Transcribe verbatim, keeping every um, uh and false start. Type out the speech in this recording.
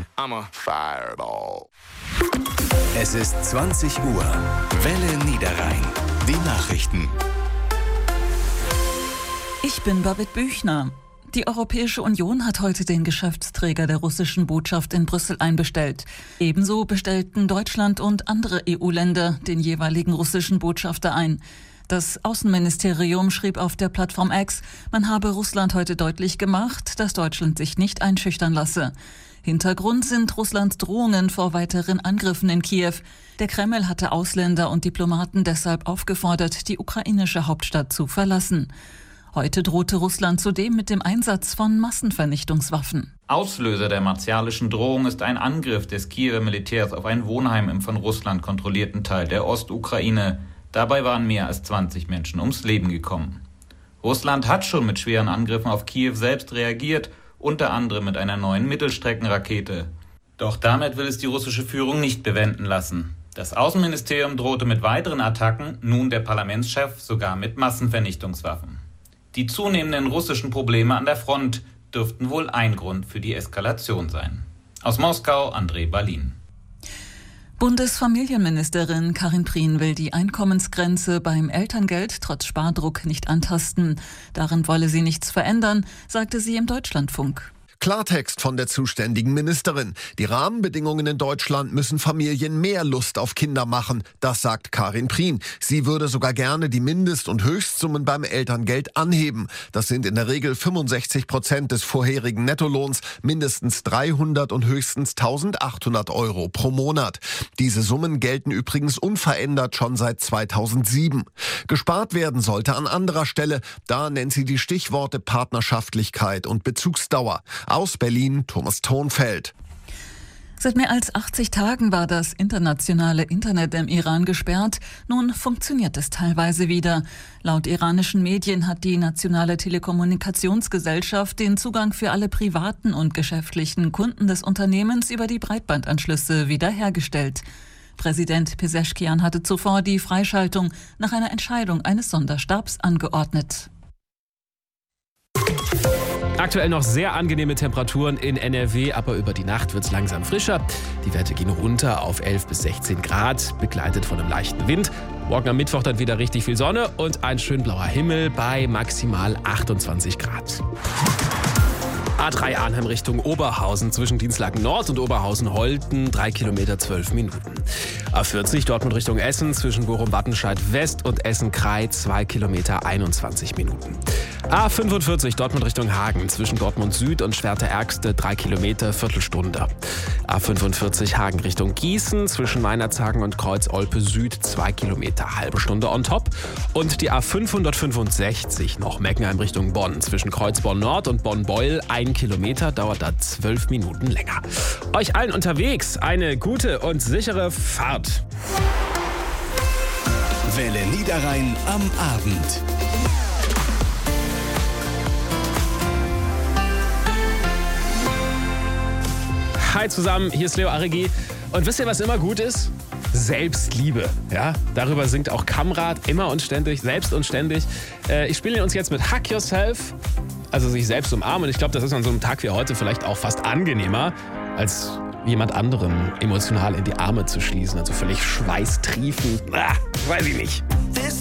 I'm a fireball. Es ist zwanzig Uhr. Welle Niederrhein. Die Nachrichten. Ich bin Babette Büchner. Die Europäische Union hat heute den Geschäftsträger der russischen Botschaft in Brüssel einbestellt. Ebenso bestellten Deutschland und andere E U-Länder den jeweiligen russischen Botschafter ein. Das Außenministerium schrieb auf der Plattform X, man habe Russland heute deutlich gemacht, dass Deutschland sich nicht einschüchtern lasse. Hintergrund sind Russlands Drohungen vor weiteren Angriffen in Kiew. Der Kreml hatte Ausländer und Diplomaten deshalb aufgefordert, die ukrainische Hauptstadt zu verlassen. Heute drohte Russland zudem mit dem Einsatz von Massenvernichtungswaffen. Auslöser der martialischen Drohung ist ein Angriff des Kiewer Militärs auf ein Wohnheim im von Russland kontrollierten Teil der Ostukraine. Dabei waren mehr als zwanzig Menschen ums Leben gekommen. Russland hat schon mit schweren Angriffen auf Kiew selbst reagiert, unter anderem mit einer neuen Mittelstreckenrakete. Doch damit will es die russische Führung nicht bewenden lassen. Das Außenministerium drohte mit weiteren Attacken, nun der Parlamentschef sogar mit Massenvernichtungswaffen. Die zunehmenden russischen Probleme an der Front dürften wohl ein Grund für die Eskalation sein. Aus Moskau, André Balin. Bundesfamilienministerin Karin Prien will die Einkommensgrenze beim Elterngeld trotz Spardruck nicht antasten. Darin wolle sie nichts verändern, sagte sie im Deutschlandfunk. Klartext von der zuständigen Ministerin. Die Rahmenbedingungen in Deutschland müssen Familien mehr Lust auf Kinder machen. Das sagt Karin Prien. Sie würde sogar gerne die Mindest- und Höchstsummen beim Elterngeld anheben. Das sind in der Regel fünfundsechzig Prozent des vorherigen Nettolohns, mindestens dreihundert und höchstens eintausendachthundert Euro pro Monat. Diese Summen gelten übrigens unverändert schon seit zweitausendsieben. Gespart werden sollte an anderer Stelle. Da nennt sie die Stichworte Partnerschaftlichkeit und Bezugsdauer. Aus Berlin, Thomas Thonfeld. Seit mehr als achtzig Tagen war das internationale Internet im Iran gesperrt. Nun funktioniert es teilweise wieder. Laut iranischen Medien hat die Nationale Telekommunikationsgesellschaft den Zugang für alle privaten und geschäftlichen Kunden des Unternehmens über die Breitbandanschlüsse wiederhergestellt. Präsident Pezeshkian hatte zuvor die Freischaltung nach einer Entscheidung eines Sonderstabs angeordnet. Aktuell noch sehr angenehme Temperaturen in N R W, aber über die Nacht wird es langsam frischer. Die Werte gehen runter auf elf bis sechzehn Grad, begleitet von einem leichten Wind. Morgen am Mittwoch dann wieder richtig viel Sonne und ein schön blauer Himmel bei maximal achtundzwanzig Grad. A drei Arnhem Richtung Oberhausen zwischen Dinslaken Nord und Oberhausen-Holten, drei Kilometer, zwölf Minuten. A vierzig Dortmund Richtung Essen zwischen Bochum-Wattenscheid West und Essen-Krei, zwei Kilometer, einundzwanzig Minuten. A fünfundvierzig Dortmund Richtung Hagen zwischen Dortmund Süd und Schwerte-Ergste, drei Kilometer, Viertelstunde. A fünfundvierzig Hagen Richtung Gießen zwischen Meinerzhagen und Kreuz-Olpe Süd, zwei Kilometer, halbe Stunde on top. Und die A fünfhundertfünfundsechzig noch Meckenheim Richtung Bonn zwischen Kreuzborn Nord und Bonn-Beuel, ein Kilometer, dauert da zwölf Minuten länger. Euch allen unterwegs eine gute und sichere Fahrt. Welle Niederrhein am Abend. Hi zusammen, hier ist Leo Arigi. Und wisst ihr, was immer gut ist? Selbstliebe. Ja? Darüber singt auch Kamrat immer und ständig, selbst und ständig. Äh, ich spiele uns jetzt mit Hug Yourself, also sich selbst umarmen. Und ich glaube, das ist an so einem Tag wie heute vielleicht auch fast angenehmer, als jemand anderem emotional in die Arme zu schließen. Also völlig schweißtriefend. Ah, weiß ich nicht.